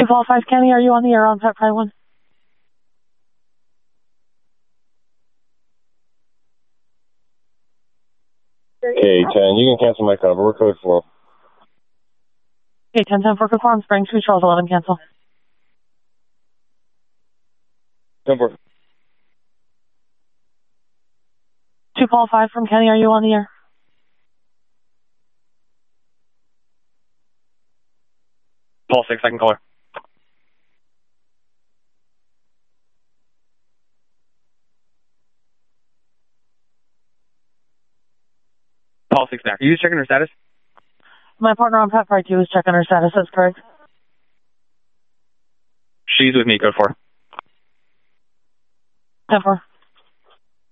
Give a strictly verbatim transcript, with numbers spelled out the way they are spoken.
call five, Kenny, are you on the air on Pet Pride one? Okay, ten, you can cancel my cover. We're code four. Okay, ten ten for Cook Farm Springs, two Charles eleven, cancel. ten four. two call five from Kenny, are you on the air? Call six, second caller. Call six back. Are you checking her status? My partner on Pet Pride two is checking her status, that's correct. She's with me, code four. ten four.